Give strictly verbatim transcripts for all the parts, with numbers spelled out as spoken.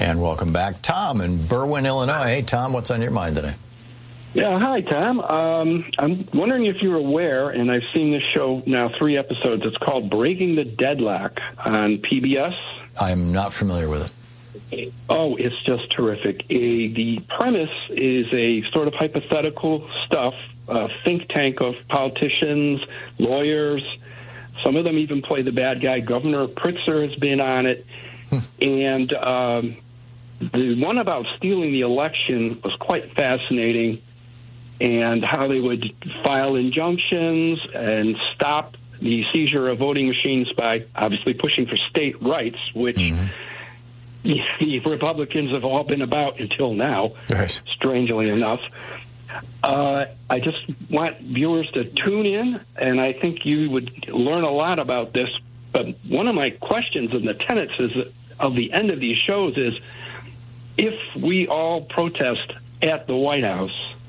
And welcome back, Tom in Berwyn, Illinois. Hey, Tom, what's on your mind today? Yeah, hi, Tom. Um, I'm wondering if you're aware, and I've seen this show now three episodes. It's called Breaking the Deadlock on P B S. I'm not familiar with it. Oh, it's just terrific. A, the premise is a sort of hypothetical stuff, a think tank of politicians, lawyers. Some of them even play the bad guy. Governor Pritzker has been on it. and um, the one about stealing the election was quite fascinating, and how they would file injunctions and stop the seizure of voting machines by obviously pushing for state rights, which mm-hmm. the Republicans have all been about until now, right. strangely enough. Uh, I just want viewers to tune in, and I think you would learn a lot about this. But one of my questions and the tenets is of the end of these shows is, if we all protest at the White House,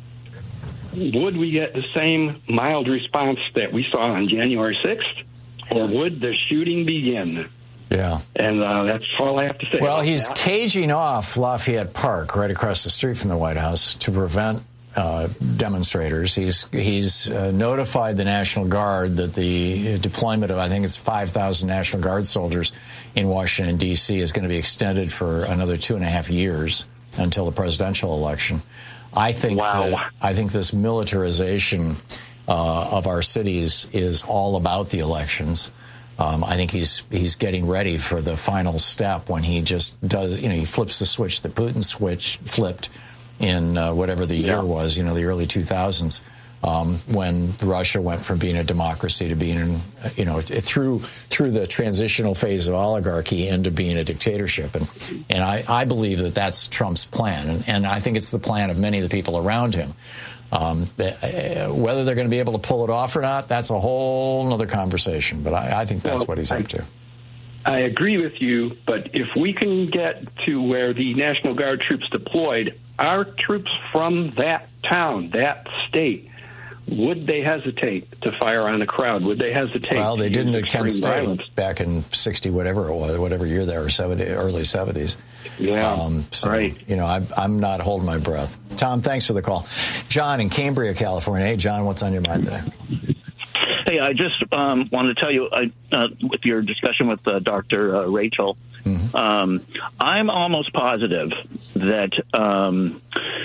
would we get the same mild response that we saw on January sixth, or would the shooting begin? Yeah. And uh, that's all I have to say. Well, he's that. caging off Lafayette Park right across the street from the White House to prevent uh, demonstrators. He's he's uh, notified the National Guard that the deployment of, I think it's five thousand National Guard soldiers in Washington, D C is going to be extended for another two and a half years until the presidential election. I think wow. that, I think this militarization uh, of our cities is all about the elections. Um, I think he's he's getting ready for the final step when he just does, you know, he flips the switch that Putin switch flipped in uh, whatever the year yeah. was, you know, the early two thousands, um, when Russia went from being a democracy to being, in, you know, through through the transitional phase of oligarchy into being a dictatorship. And and I, I believe that that's Trump's plan. And, and I think it's the plan of many of the people around him. Um, whether they're going to be able to pull it off or not, that's a whole other conversation. But I, I think that's well, what he's I, up to. I agree with you. But if we can get to where the National Guard troops deployed, our troops from that town, that state, would they hesitate to fire on a crowd? Would they hesitate? Well, they to didn't use at Kent State violence? back in sixty, whatever it was, whatever year there, or seventy, early seventies. Yeah, um, so, right. You know, I'm, I'm not holding my breath. Tom, thanks for the call. John in Cambria, California. Hey, John, what's on your mind today? Hey, I just um, wanted to tell you, I, uh, with your discussion with uh, Doctor Uh, Rachel, mm-hmm. um, I'm almost positive that um,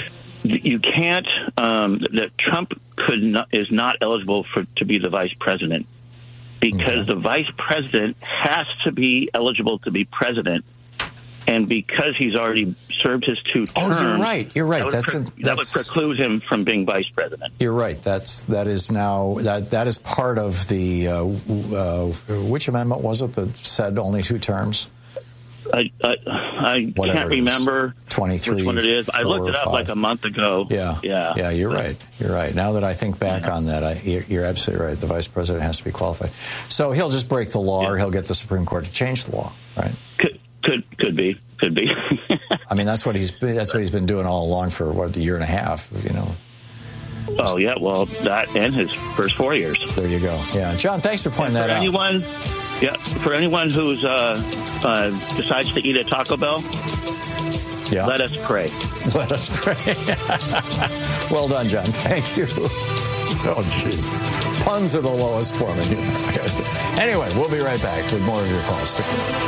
you can't, um, that Trump could not, is not eligible for to be the vice president, because okay. the vice president has to be eligible to be president. And because he's already served his two terms, oh, you're right. You're right. That would, that's, pre- a, that that's would preclude him from being vice president. You're right. That's that is now that that is part of the uh, uh, which amendment was it that said only two terms? I I, I can't remember twenty-three which one it is. I looked it up five. like a month ago. Yeah, yeah, yeah. You're right. You're right. Now that I think back yeah. on that, I, you're, you're absolutely right. The vice president has to be qualified. So he'll just break the law, yeah. or he'll get the Supreme Court to change the law. Right? Could could could be. Could be. I mean, that's what he's that's what he's been doing all along for what a year and a half. You know. Oh yeah, well that and his first four years. There you go. Yeah, John, thanks for pointing and that for out. Anyone, yeah, for anyone who's uh, uh, decides to eat at Taco Bell, yeah. let us pray. Let us pray. Well done, John. Thank you. Oh, jeez. Puns are the lowest form of humor. Anyway, we'll be right back with more of your calls.